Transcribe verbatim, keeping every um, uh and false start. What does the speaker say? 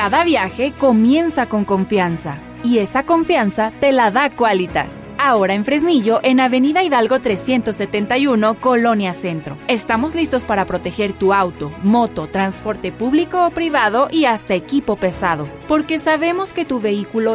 Cada viaje comienza con confianza. Y esa confianza te la da Quálitas. Ahora en Fresnillo, en Avenida Hidalgo trescientos setenta y uno, Colonia Centro. Estamos listos para proteger tu auto, moto, transporte público o privado y hasta equipo pesado. Porque sabemos que tu vehículo